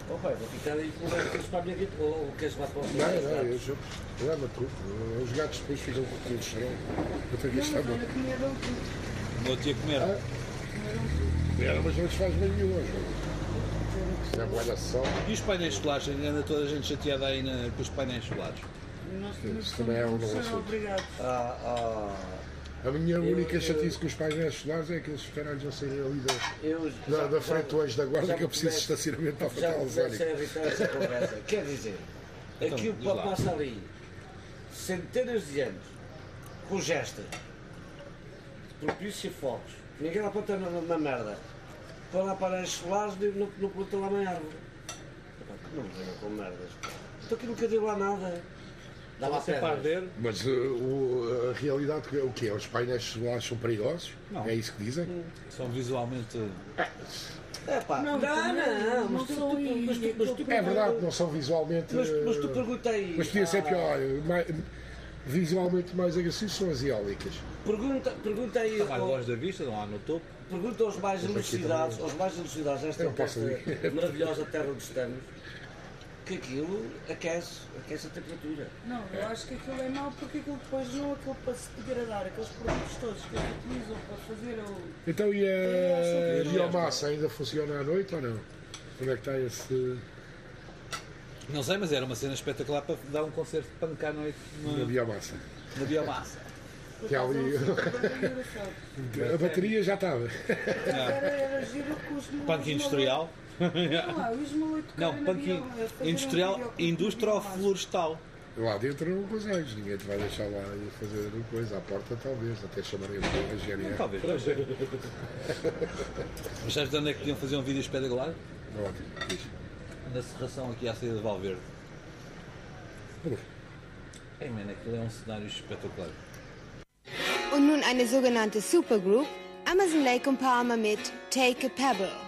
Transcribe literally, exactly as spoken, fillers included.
Oh pai, vou ficar aí com o gato para a minha vida, ou queres mais para o Não, não, eu jogo. Leva tudo. Os gatos depois ficam com aquilo de chão. Eu tenho que estar bom. Não tinha que comer. Ah, mas não lhes faz bem nenhum hoje. Se é boa só. E os painéis solares? Anda toda a gente chateada aí na, com os painéis solares? Isso também é um novo assunto. Obrigado. Ah, ah, A minha Eu- única eu- chatice com os painéis solares é que eles caralhos não saírem ali da, eu da, já- da frente já- hoje da guarda já que eu me preciso de começo- estacionamento para Já afastar o comecei a Zónico. evitar essa conversa. Quer dizer, Então, aquilo diz pode lá. passar ali centenas de anos com gestas, propício fogos, ninguém lá planta uma merda, para lá para as solares não, não plantam lá uma árvore. Epá, não me venham com merdas. pá. Então aquilo nunca deu lá nada. Dá lá Você para pedras. arder? Mas uh, o- a realidade, o que é? Os painéis solares são perigosos? Não. É isso que dizem? São visualmente. É pá, não, Não, não, não, mas tu, não tu, são mas tu, mas tu, É verdade, não são visualmente. Mas, mas tu uh, perguntei. Mas podia ser ah, pior. mais- visualmente mais agressivos são as eólicas. Pergunta, pergunta aí. Está mais ao- longe da vista, não há no topo. Pergunta aos mais Mas aqui elucidados, também- aos mais elucidados desta, Eu não posso desta ouvir. maravilhosa terra onde estamos, que aquilo aquece, aquece a temperatura. Não, eu acho que aquilo é mau porque aquilo depois não aquilo para se degradar, aqueles produtos todos que eles utilizam para fazer o. Então e É, a só biomassa ainda funciona à noite ou não? Como é que está esse. Não sei, mas era uma cena espetacular para dar um concerto de punk à noite na na, biomassa? na biomassa. Que há ali. A bateria já estava. Era, era giro com os Punk industrial. Não, lá, os malucos Não, querem punk na bio- a fazer um industrial, videoclipe indústria ou de biomassa. florestal. Lá dentro não consegues, ninguém te vai deixar lá e fazer uma coisa. À porta talvez, até chamarem a G N R. Talvez, não sei. Mas sabes de onde é que podiam fazer um vídeo espetacular? Ótimo, diz. Na serração aqui à saída de Valverde. Olha, Ei, man, aquilo é um cenário espetacular. Und nun eine sogenannte Supergroup, Amazon Lake und Palmer mit Take a Pebble.